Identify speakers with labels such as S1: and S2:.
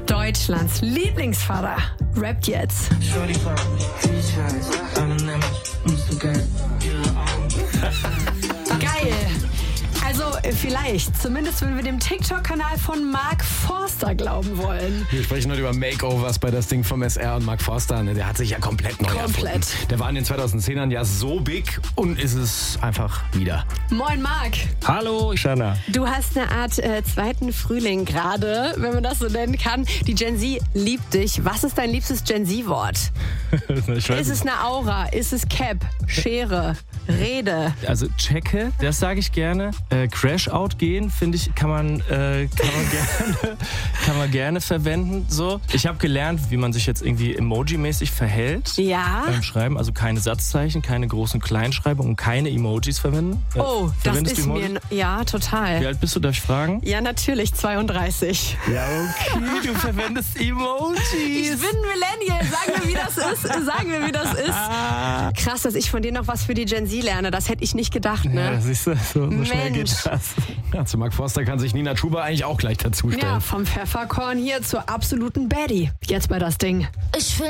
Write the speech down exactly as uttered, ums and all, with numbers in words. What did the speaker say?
S1: Deutschlands Lieblingsvater rappt jetzt. Geil. Also vielleicht, zumindest wenn wir dem TikTok-Kanal von Mark Forster glauben wollen.
S2: Wir sprechen heute über Makeovers bei das Ding vom S R und Mark Forster. Ne, der hat sich ja komplett neu
S1: Komplett.
S2: erfunden. Der war in den zweitausendzehnern ja so big und ist es einfach wieder.
S1: Moin Mark.
S3: Hallo, Shanna.
S1: Du hast eine Art äh, zweiten Frühling gerade, wenn man das so nennen kann. Die Gen Z liebt dich. Was ist dein liebstes Gen Z-Wort?
S3: Ich weiß
S1: Ist es eine Aura? Ist es Cap? Schere? Rede?
S3: Also checke, das sage ich gerne. Äh, Crash-out gehen, finde ich, kann man, äh, kann, man gerne, kann man gerne verwenden. So. Ich habe gelernt, wie man sich jetzt irgendwie emoji-mäßig verhält
S1: Ja.
S3: beim Schreiben. Also keine Satzzeichen, keine großen Kleinschreibungen und keine Emojis verwenden. Äh,
S1: Oh, das
S3: verwendest
S1: ist
S3: du
S1: mir...
S3: Emojis?
S1: n- Ja, total.
S3: Wie alt bist du, darf ich fragen?
S1: Ja, natürlich, zweiunddreißig.
S3: Ja, okay, du verwendest Emojis.
S1: Ich bin ein Millennial. Sagen wir, wie das ist. Sagen wir, wie das ist. Krass, dass ich von dir noch was für die Gen Z lerne. Das hätte ich nicht gedacht,
S3: Ja,
S1: ne?
S3: siehst du, so, so schnell geht
S1: Mensch.
S3: das.
S2: Ja, zu Mark Forster kann sich Nina Chuba eigentlich auch gleich dazustellen.
S1: Ja, vom Pfefferkorn hier zur absoluten Baddie. Jetzt bei das Ding.
S4: Ich